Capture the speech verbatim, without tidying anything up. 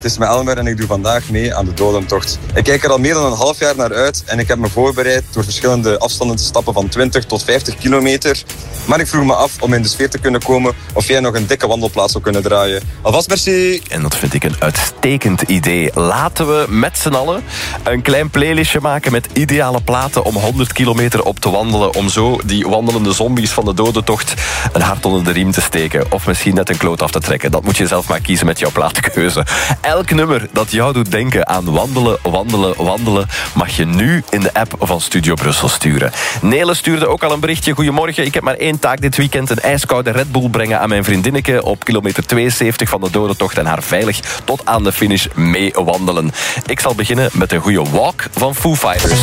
Het is met Elmer en ik doe vandaag mee aan de dodentocht. Ik kijk er al meer dan een half jaar naar uit en ik heb me voorbereid door verschillende afstanden te stappen van twintig tot vijftig kilometer. Maar ik vroeg me af om in de sfeer te kunnen komen of jij nog een dikke wandelplaats zou kunnen draaien. Alvast merci! En dat vind ik een uitstekend idee. Laten we met z'n allen een klein playlistje maken met ideale platen om honderd kilometer op te wandelen, om zo die wandelende zombies van de dodentocht een hart onder de riem te steken. Of misschien net een kloot af te trekken. Dat moet je zelf maar kiezen met jouw platenkeuze. Elk nummer dat jou doet denken aan wandelen, wandelen, wandelen, mag je nu in de app van Studio Brussel sturen. Nele stuurde ook al een berichtje. Goedemorgen, ik heb maar één taak dit weekend. Een ijskoude Red Bull brengen aan mijn vriendinneke op kilometer tweeënzeventig van de dodentocht en haar veilig tot aan de finish mee wandelen. Ik zal beginnen met een goede walk van Foo Fighters.